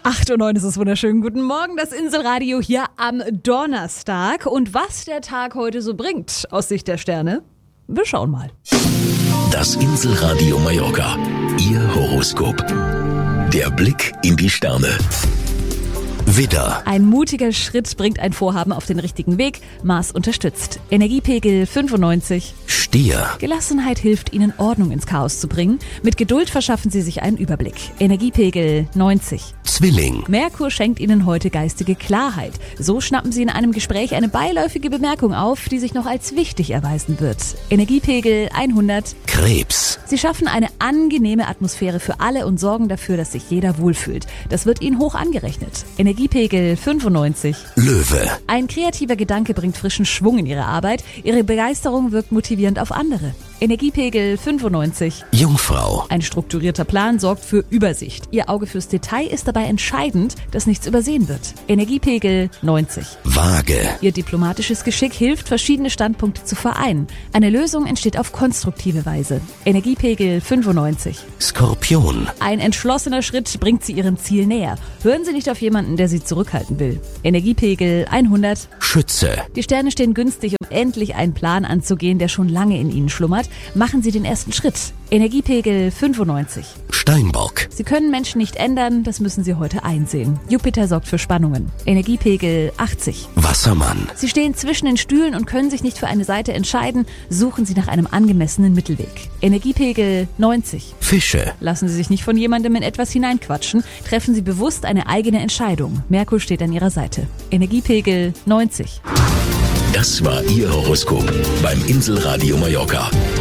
8 und 9 ist es wunderschön. Guten Morgen, das Inselradio hier am Donnerstag. Und was der Tag heute so bringt aus Sicht der Sterne, wir schauen mal. Das Inselradio Mallorca, Ihr Horoskop. Der Blick in die Sterne. Widder. Ein mutiger Schritt bringt ein Vorhaben auf den richtigen Weg. Mars unterstützt. Energiepegel 95. Stier. Gelassenheit hilft Ihnen, Ordnung ins Chaos zu bringen. Mit Geduld verschaffen Sie sich einen Überblick. Energiepegel 90. Zwilling. Merkur schenkt Ihnen heute geistige Klarheit. So schnappen Sie in einem Gespräch eine beiläufige Bemerkung auf, die sich noch als wichtig erweisen wird. Energiepegel 100. Krebs. Sie schaffen eine angenehme Atmosphäre für alle und sorgen dafür, dass sich jeder wohlfühlt. Das wird Ihnen hoch angerechnet. Energiepegel 95. Löwe. Ein kreativer Gedanke bringt frischen Schwung in Ihre Arbeit. Ihre Begeisterung wirkt motivierend auf andere. Energiepegel 95. Jungfrau. Ein strukturierter Plan sorgt für Übersicht. Ihr Auge fürs Detail ist dabei entscheidend, dass nichts übersehen wird. Energiepegel 90. Waage. Ihr diplomatisches Geschick hilft, verschiedene Standpunkte zu vereinen. Eine Lösung entsteht auf konstruktive Weise. Energiepegel 95. Skorpion. Ein entschlossener Schritt bringt Sie Ihrem Ziel näher. Hören Sie nicht auf jemanden, der Sie zurückhalten will. Energiepegel 100. Schütze. Die Sterne stehen günstig, um endlich einen Plan anzugehen, der schon lange in Ihnen schlummert. Machen Sie den ersten Schritt. Energiepegel 95. Steinbock. Sie können Menschen nicht ändern, das müssen Sie heute einsehen. Jupiter sorgt für Spannungen. Energiepegel 80. Wassermann. Sie stehen zwischen den Stühlen und können sich nicht für eine Seite entscheiden. Suchen Sie nach einem angemessenen Mittelweg. Energiepegel 90. Fische. Lassen Sie sich nicht von jemandem in etwas hineinquatschen. Treffen Sie bewusst eine eigene Entscheidung. Merkur steht an Ihrer Seite. Energiepegel 90. Das war Ihr Horoskop beim Inselradio Mallorca.